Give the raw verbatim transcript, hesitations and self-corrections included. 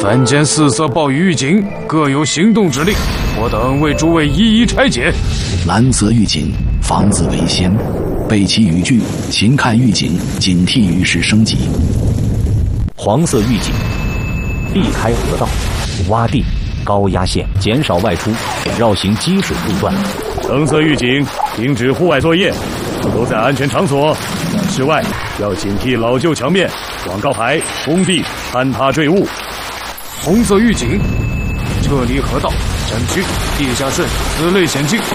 凡见四色暴雨预警，各有行动指令，我等为诸位一一拆解。 蓝色预警，防自为先，备齐语句，勤看预警，警惕于时升级。 黄色预警，避开河道、洼地、高压线，减少外出，绕行积水路段。 橙色预警，停止户外作业，都在安全场所。室外要警惕老旧墙面、广告牌、工地坍塌坠物。 红色预警，撤离河道、山区、地下室此类险境，